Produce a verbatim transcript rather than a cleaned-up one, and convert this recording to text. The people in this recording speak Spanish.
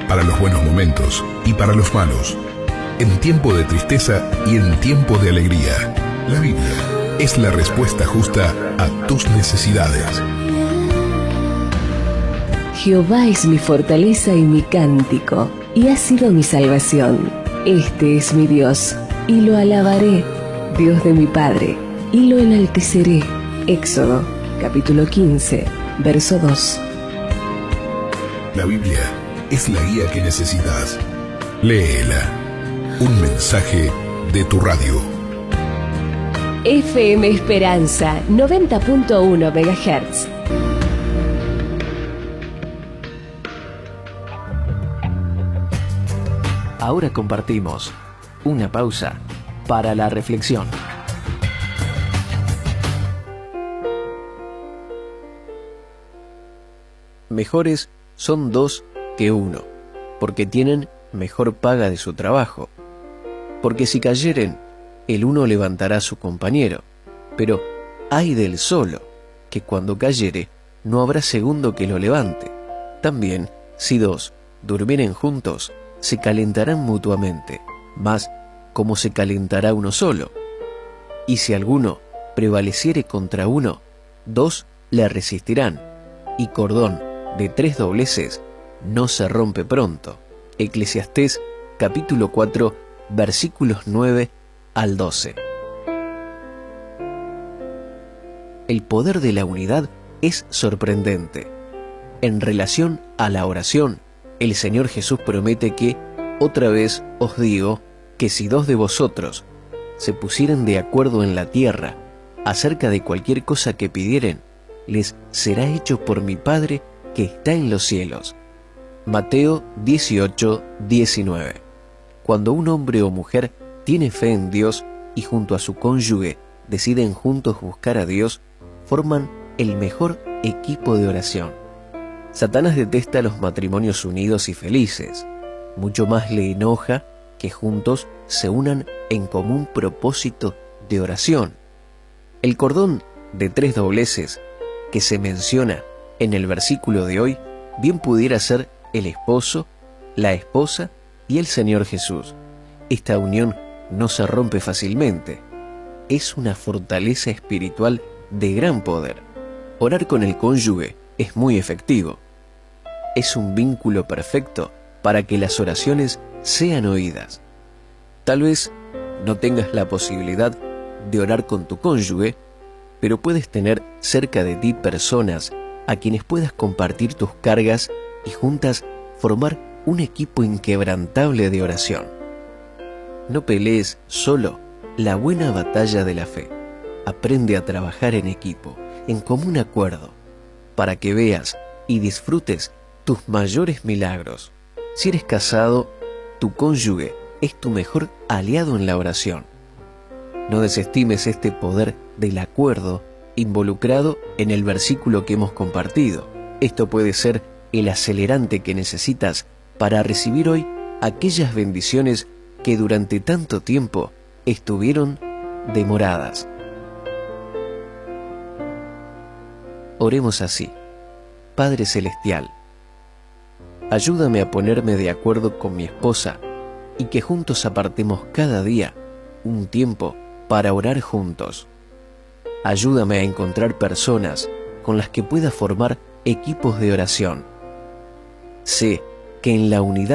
para los buenos momentos y para los malos, en tiempo de tristeza y en tiempo de alegría. La Biblia es la respuesta justa a tus necesidades. Jehová es mi fortaleza y mi cántico, y ha sido mi salvación. Este es mi Dios, y lo alabaré, Dios de mi Padre, y lo enalteceré. Éxodo, capítulo quince, verso dos. La Biblia es la guía que necesitas. Léela. Un mensaje de tu radio. F M Esperanza, noventa punto uno megahertz. Ahora compartimos una pausa para la reflexión. Mejores son dos que uno, porque tienen mejor paga de su trabajo. Porque si cayeren, el uno levantará a su compañero, pero ay del solo, que cuando cayere no habrá segundo que lo levante. También, si dos durmieren juntos, se calentarán mutuamente, mas como se calentará uno solo. Y si alguno prevaleciere contra uno, dos le resistirán, y cordón de tres dobleces no se rompe pronto. Eclesiastés capítulo cuatro, versículos nueve al doce. El poder de la unidad es sorprendente. En relación a la oración, el Señor Jesús promete que, otra vez os digo, que si dos de vosotros se pusieren de acuerdo en la tierra acerca de cualquier cosa que pidieren, les será hecho por mi Padre que está en los cielos. Mateo dieciocho, diecinueve. Cuando un hombre o mujer tiene fe en Dios y junto a su cónyuge deciden juntos buscar a Dios, forman el mejor equipo de oración. Satanás detesta los matrimonios unidos y felices. Mucho más le enoja que juntos se unan en común propósito de oración. El cordón de tres dobleces que se menciona en el versículo de hoy bien pudiera ser el esposo, la esposa y el Señor Jesús. Esta unión no se rompe fácilmente. Es una fortaleza espiritual de gran poder. Orar con el cónyuge es muy efectivo. Es un vínculo perfecto para que las oraciones sean oídas. Tal vez no tengas la posibilidad de orar con tu cónyuge, pero puedes tener cerca de ti personas a quienes puedas compartir tus cargas y juntas formar un equipo inquebrantable de oración. No pelees solo la buena batalla de la fe. Aprende a trabajar en equipo, en común acuerdo, para que veas y disfrutes tus mayores milagros. Si eres casado, tu cónyuge es tu mejor aliado en la oración. No desestimes este poder del acuerdo involucrado en el versículo que hemos compartido. Esto puede ser el acelerante que necesitas para recibir hoy aquellas bendiciones que durante tanto tiempo estuvieron demoradas. Oremos así. Padre Celestial, ayúdame a ponerme de acuerdo con mi esposa y que juntos apartemos cada día un tiempo para orar juntos. Ayúdame a encontrar personas con las que pueda formar equipos de oración. Sé que en la unidad